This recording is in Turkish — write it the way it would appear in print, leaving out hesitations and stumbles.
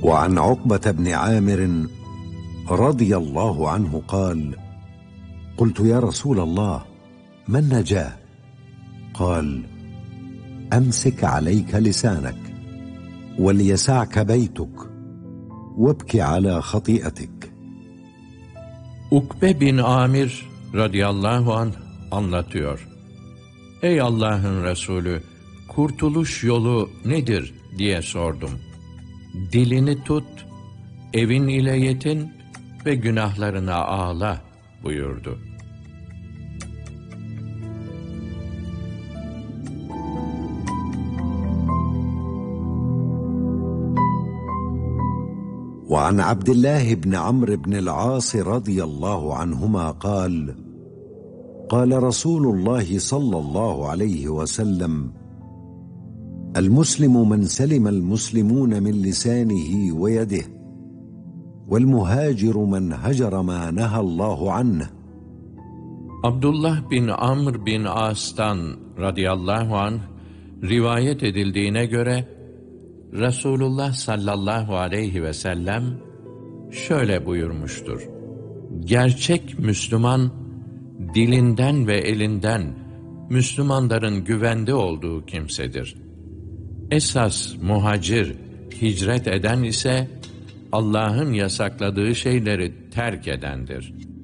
وعن عقبة بن عامر رضي الله عنه قال: قلت يا رسول الله ما النجاة؟ قال: أمسك عليك لسانك وليسعك بيتك وابك على خطيئتك. Ukbe bin Amir radıyallahu anh anlatıyor. Ey Allah'ın Resulü, kurtuluş yolu nedir diye sordum. Dilini tut, evin ile yetin ve günahlarına ağla buyurdu. وعن عبد الله بن عمرو بن العاص رضي الله عنهما قال: قال رسول الله صلى الله عليه وسلم: المسلم من سلم المسلمون من لسانه ويده، والمهاجر من هجر ما نهى الله عنه. Abdullah bin Amr bin As'tan radıyallahu anh rivayet edildiğine göre Resulullah sallallahu aleyhi ve sellem şöyle buyurmuştur: gerçek Müslüman, dilinden ve elinden Müslümanların güvende olduğu kimsedir. Esas muhacir, hicret eden ise Allah'ın yasakladığı şeyleri terk edendir.